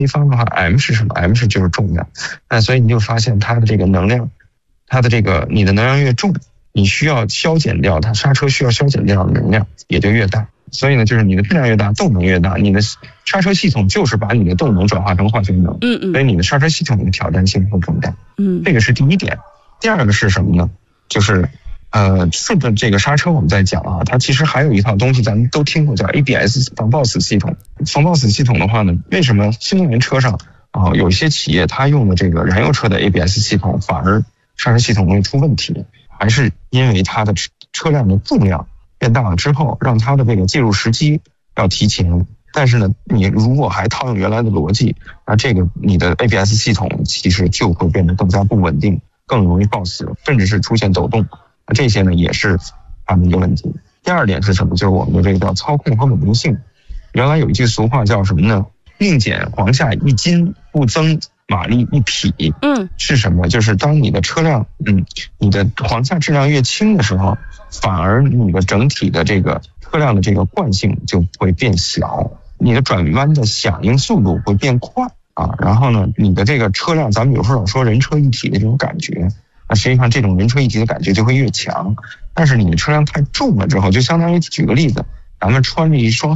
一方的话 M 是什么 ？M 是就是重量。所以你就发现它的这个能量，它的这个你的能量越重，你需要消减掉它刹车需要消减掉的能量也就越大。所以呢，就是你的质量越大，动能越大，你的刹车系统就是把你的动能转化成化学能，所以你的刹车系统的挑战性会更大。这个是第一点。第二个是什么呢？就是顺着这个刹车我们在讲啊，它其实还有一套东西咱们都听过，叫 ABS 防抱死系统。防抱死系统的话呢，为什么新能源车上有一些企业它用的这个燃油车的 ABS 系统反而刹车系统会出问题？还是因为它的车辆的重量变大了之后，让它的这个介入时机要提前。但是呢，你如果还套用原来的逻辑，那这个你的 ABS 系统其实就会变得更加不稳定，更容易抱死，甚至是出现抖动。这些呢也是它的一个问题。第二点是什么？就是我们的这个叫操控和稳定性。原来有一句俗话叫什么呢？宁减黄下1斤，不增马力1匹。是什么？就是当你的车辆你的黄下质量越轻的时候，反而你的整体的这个车辆的这个惯性就会变小，你的转弯的响应速度会变快然后呢，你的这个车辆，咱们有时候老说人车一体的这种感觉，那实际上这种人车一体的感觉就会越强。但是你的车辆太重了之后，就相当于举个例子，咱们穿着一双